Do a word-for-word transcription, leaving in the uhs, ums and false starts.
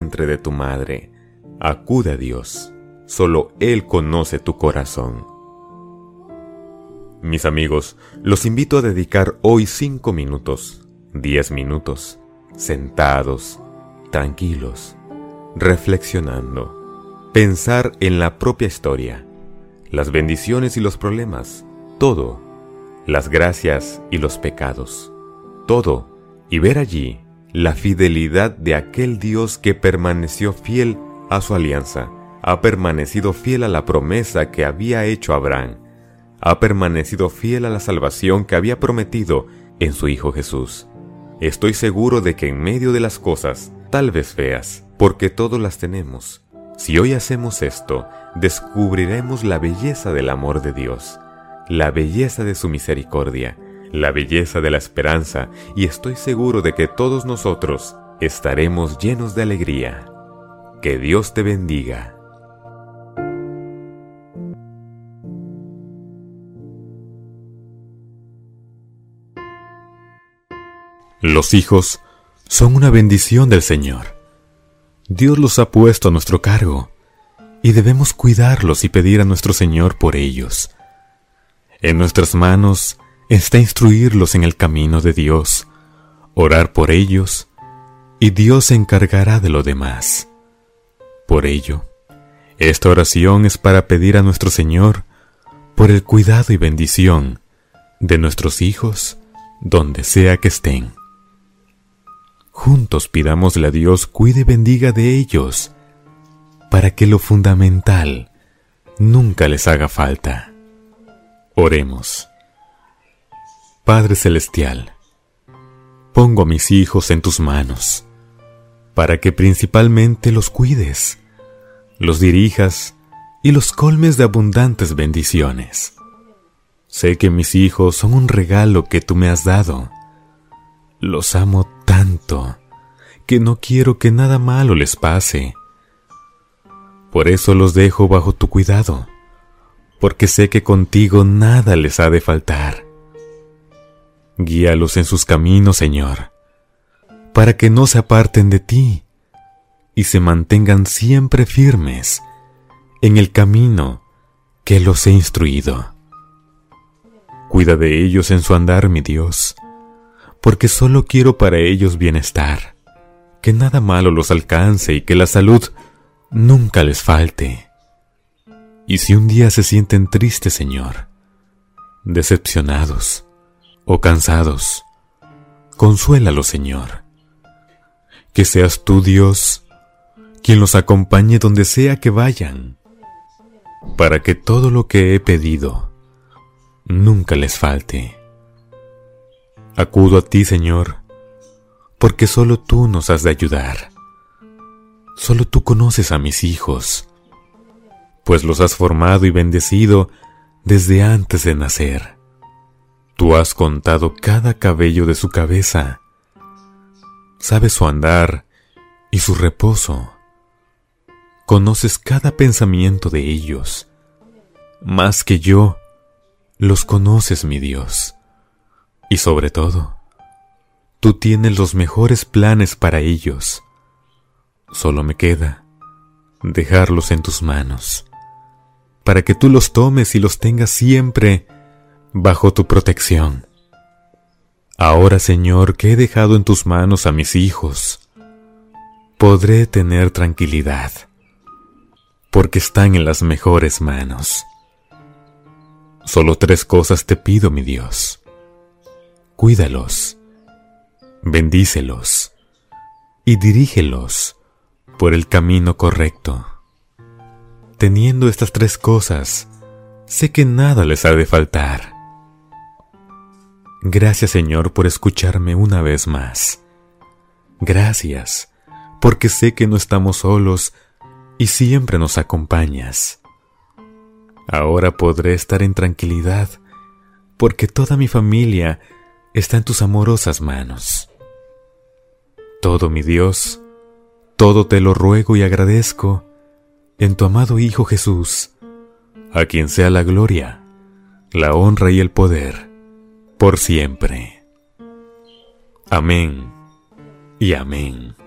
vientre de tu madre. Acude a Dios. Solo Él conoce tu corazón. Mis amigos, los invito a dedicar hoy cinco minutos, diez minutos, sentados, tranquilos, reflexionando, pensar en la propia historia, las bendiciones y los problemas, todo, las gracias y los pecados, todo, y ver allí la fidelidad de aquel Dios que permaneció fiel a su alianza, ha permanecido fiel a la promesa que había hecho Abraham, ha permanecido fiel a la salvación que había prometido en su Hijo Jesús. Estoy seguro de que en medio de las cosas, tal vez feas, porque todos las tenemos, si hoy hacemos esto, descubriremos la belleza del amor de Dios, la belleza de su misericordia, la belleza de la esperanza, y estoy seguro de que todos nosotros estaremos llenos de alegría. Que Dios te bendiga. Los hijos son una bendición del Señor. Dios los ha puesto a nuestro cargo y debemos cuidarlos y pedir a nuestro Señor por ellos. En nuestras manos está instruirlos en el camino de Dios, orar por ellos, y Dios se encargará de lo demás. Por ello, esta oración es para pedir a nuestro Señor por el cuidado y bendición de nuestros hijos donde sea que estén. Juntos pidámosle a Dios cuide y bendiga de ellos, para que lo fundamental nunca les haga falta. Oremos. Padre Celestial, pongo a mis hijos en tus manos, para que principalmente los cuides, los dirijas y los colmes de abundantes bendiciones. Sé que mis hijos son un regalo que tú me has dado. Los amo tanto que no quiero que nada malo les pase. Por eso los dejo bajo tu cuidado, porque sé que contigo nada les ha de faltar. Guíalos en sus caminos, Señor, para que no se aparten de ti y se mantengan siempre firmes en el camino que los he instruido. Cuida de ellos en su andar, mi Dios, porque solo quiero para ellos bienestar, que nada malo los alcance y que la salud nunca les falte. Y si un día se sienten tristes, Señor, decepcionados o cansados, consuélalos, Señor. Que seas tú, Dios, quien los acompañe donde sea que vayan, para que todo lo que he pedido nunca les falte. Acudo a ti, Señor, porque solo tú nos has de ayudar. Solo tú conoces a mis hijos, pues los has formado y bendecido desde antes de nacer. Tú has contado cada cabello de su cabeza, sabes su andar y su reposo. Conoces cada pensamiento de ellos. Más que yo, los conoces, mi Dios. Y sobre todo, tú tienes los mejores planes para ellos. Solo me queda dejarlos en tus manos, para que tú los tomes y los tengas siempre bajo tu protección. Ahora, Señor, que he dejado en tus manos a mis hijos, podré tener tranquilidad, porque están en las mejores manos. Solo tres cosas te pido, mi Dios. Cuídalos, bendícelos y dirígelos por el camino correcto. Teniendo estas tres cosas, sé que nada les ha de faltar. Gracias, Señor, por escucharme una vez más. Gracias, porque sé que no estamos solos y siempre nos acompañas. Ahora podré estar en tranquilidad, porque toda mi familia está en tus amorosas manos. Todo, mi Dios, todo te lo ruego y agradezco en tu amado Hijo Jesús, a quien sea la gloria, la honra y el poder, por siempre. Amén y amén.